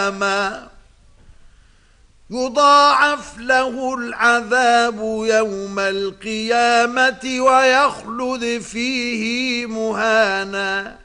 يضاعف له العذاب يوم القيامة ويخلد فيه مهانا